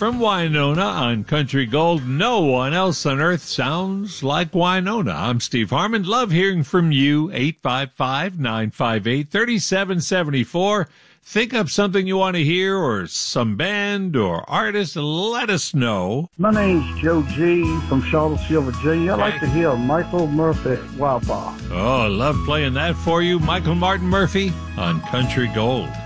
from Winona on Country Gold. No one else on earth sounds like Winona. I'm Steve Harmon. Love hearing from you. 855-958-3774. Think up something you want to hear or some band or artist, let us know. My name's Joe G. from Charlottesville, Virginia. I'd like to hear Michael Murphy, Wildfire. Oh, I love playing that for you. Michael Martin Murphey on Country Gold.